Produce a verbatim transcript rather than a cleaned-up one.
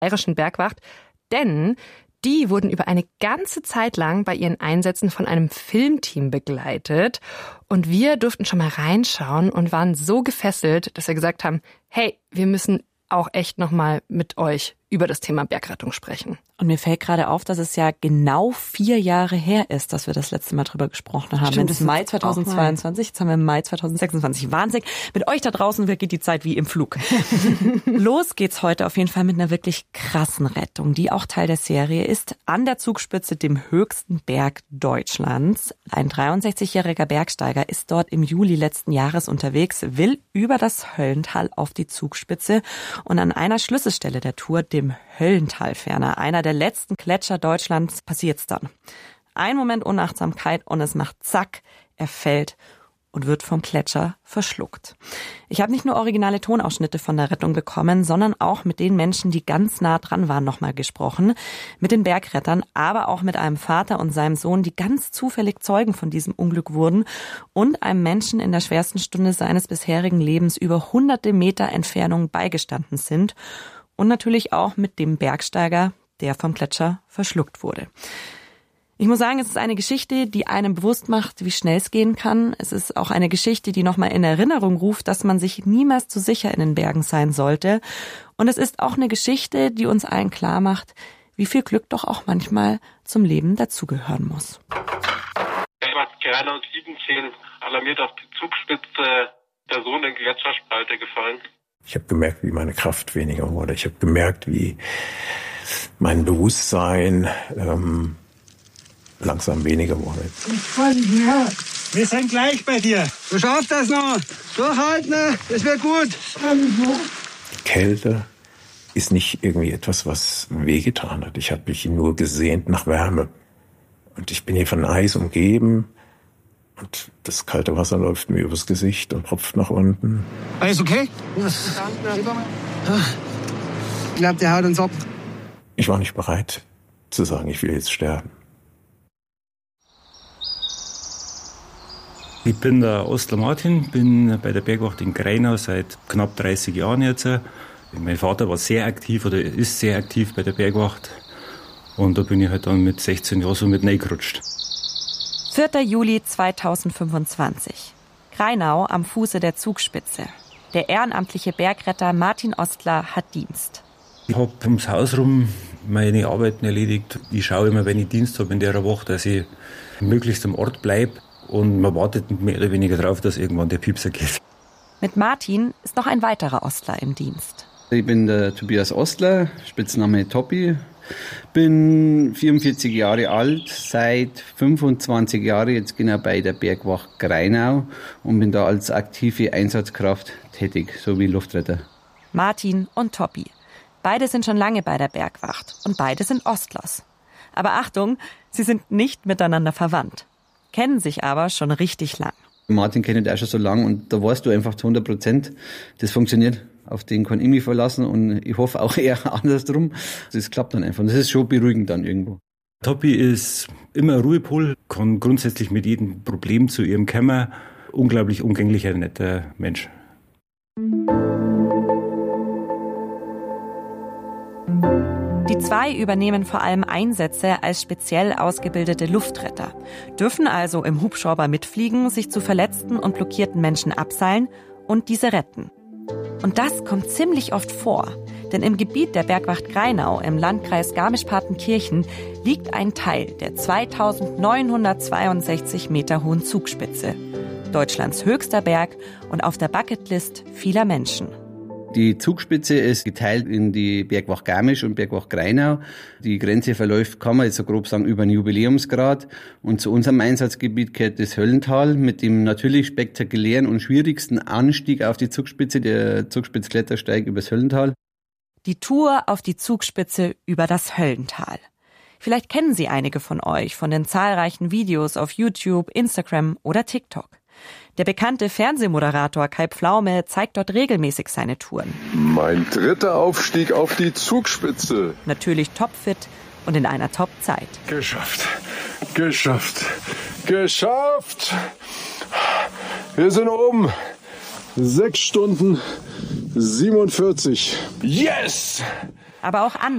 Bayerischen Bergwacht, denn die wurden über eine ganze Zeit lang bei ihren Einsätzen von einem Filmteam begleitet. Und wir durften schon mal reinschauen und waren so gefesselt, dass wir gesagt haben, hey, wir müssen auch echt nochmal mit euch über das Thema Bergrettung sprechen. Und mir fällt gerade auf, dass es ja genau vier Jahre her ist, dass wir das letzte Mal drüber gesprochen haben. Stimmt, das ist Mai zweitausendzweiundzwanzig, jetzt haben wir Mai zweitausendsechsundzwanzig. Wahnsinn. Mit euch da draußen geht die Zeit wie im Flug. Los geht's heute auf jeden Fall mit einer wirklich krassen Rettung, die auch Teil der Serie ist. An der Zugspitze, dem höchsten Berg Deutschlands. Ein dreiundsechzigjähriger Bergsteiger ist dort im Juli letzten Jahres unterwegs, will über das Höllental auf die Zugspitze und an einer Schlüsselstelle der Tour, dem Höllentalferner, einer der letzten Gletscher Deutschlands, passiert's dann. Ein Moment Unachtsamkeit und es macht zack, er fällt und wird vom Gletscher verschluckt. Ich habe nicht nur originale Tonausschnitte von der Rettung bekommen, sondern auch mit den Menschen, die ganz nah dran waren, nochmal gesprochen. Mit den Bergrettern, aber auch mit einem Vater und seinem Sohn, die ganz zufällig Zeugen von diesem Unglück wurden und einem Menschen in der schwersten Stunde seines bisherigen Lebens über hunderte Meter Entfernung beigestanden sind. Und natürlich auch mit dem Bergsteiger, der vom Gletscher verschluckt wurde. Ich muss sagen, es ist eine Geschichte, die einem bewusst macht, wie schnell es gehen kann. Es ist auch eine Geschichte, die nochmal in Erinnerung ruft, dass man sich niemals zu sicher in den Bergen sein sollte. Und es ist auch eine Geschichte, die uns allen klar macht, wie viel Glück doch auch manchmal zum Leben dazugehören muss. Bergwacht Greinau siebzehn alarmiert auf die Zugspitze, der Sohn in Gletscherspalte gefallen. Ich habe gemerkt, wie meine Kraft weniger wurde. Ich habe gemerkt, wie mein Bewusstsein ähm, langsam weniger wurde. Ich kann nicht mehr. Wir sind gleich bei dir. Du schaffst das noch. Durchhalten, das wird gut. Die Kälte ist nicht irgendwie etwas, was wehgetan hat. Ich habe mich nur gesehnt nach Wärme. Und ich bin hier von Eis umgeben. Und das kalte Wasser läuft mir übers Gesicht und tropft nach unten. Alles okay? Ich glaube, der haut uns ab. Ich war nicht bereit zu sagen, ich will jetzt sterben. Ich bin der Ostler Martin, bin bei der Bergwacht in Greinau seit knapp dreißig Jahren jetzt. Mein Vater war sehr aktiv oder ist sehr aktiv bei der Bergwacht. Und da bin ich halt dann mit sechzehn Jahren so mit reingerutscht. vierter Juli zweitausendfünfundzwanzig. Greinau am Fuße der Zugspitze. Der ehrenamtliche Bergretter Martin Ostler hat Dienst. Ich habe ums Haus rum meine Arbeiten erledigt. Ich schaue immer, wenn ich Dienst habe in der Woche, dass ich möglichst am Ort bleibe. Und man wartet mehr oder weniger darauf, dass irgendwann der Piepser geht. Mit Martin ist noch ein weiterer Ostler im Dienst. Ich bin der Tobias Ostler, Spitzname Toppi. Bin vierundvierzig Jahre alt, seit fünfundzwanzig Jahren jetzt genau bei der Bergwacht Greinau und bin da als aktive Einsatzkraft tätig, sowie Luftretter. Martin und Toppi. Beide sind schon lange bei der Bergwacht und beide sind Ostlers. Aber Achtung, sie sind nicht miteinander verwandt, kennen sich aber schon richtig lang. Martin kennt auch schon so lange und da weißt du einfach zu hundert Prozent, das funktioniert. Auf den kann ich mich verlassen und ich hoffe auch eher andersrum. Das klappt dann einfach. Das ist schon beruhigend dann irgendwo. Toppi ist immer ein Ruhepol, kann grundsätzlich mit jedem Problem zu ihrem kommen. Unglaublich umgänglicher, netter Mensch. Die zwei übernehmen vor allem Einsätze als speziell ausgebildete Luftretter, dürfen also im Hubschrauber mitfliegen, sich zu verletzten und blockierten Menschen abseilen und diese retten. Und das kommt ziemlich oft vor, denn im Gebiet der Bergwacht Greinau im Landkreis Garmisch-Partenkirchen liegt ein Teil der zweitausendneunhundertzweiundsechzig Meter hohen Zugspitze. Deutschlands höchster Berg und auf der Bucketlist vieler Menschen. Die Zugspitze ist geteilt in die Bergwacht Garmisch und Bergwacht Greinau. Die Grenze verläuft, kann man jetzt so grob sagen, über den Jubiläumsgrad. Und zu unserem Einsatzgebiet gehört das Höllental mit dem natürlich spektakulären und schwierigsten Anstieg auf die Zugspitze, der Zugspitzklettersteig übers Höllental. Die Tour auf die Zugspitze über das Höllental. Vielleicht kennen Sie einige von euch von den zahlreichen Videos auf YouTube, Instagram oder TikTok. Der bekannte Fernsehmoderator Kai Pflaume zeigt dort regelmäßig seine Touren. Mein dritter Aufstieg auf die Zugspitze. Natürlich topfit und in einer Top-Zeit. Geschafft, geschafft, geschafft. Wir sind oben. Sechs Stunden siebenundvierzig. Yes! aber auch andere.